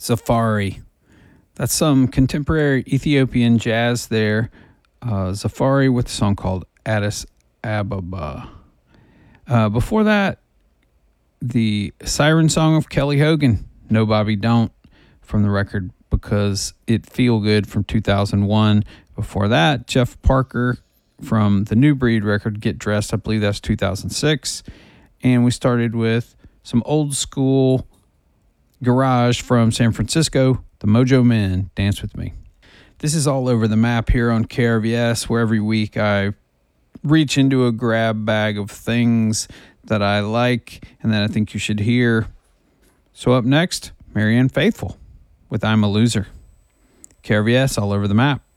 Zafari. That's some contemporary Ethiopian jazz there. Zafari with a song called Addis Ababa. Before that, the Siren Song of Kelly Hogan, No Bobby Don't, from the record Because It Feel Good from 2001. Before that, Jeff Parker from the New Breed record, Get Dressed, I believe that's 2006. And we started with some old school garage from San Francisco, the Mojo Men, Dance With Me. This is all over the map here on KRVS, where every week I reach into a grab bag of things that I like and that I think you should hear. So up next, Marianne Faithfull with I'm a Loser. KRVS all over the map.